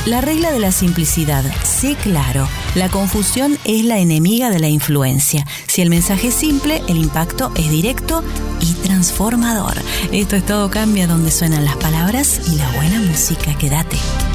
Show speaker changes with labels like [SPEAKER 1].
[SPEAKER 1] La regla de la simplicidad. Sé claro. La confusión es la enemiga de la influencia. Si el mensaje es simple, el impacto es directo y transformador. Esto es Todo Cambia, donde suenan las palabras y la buena música. Quédate.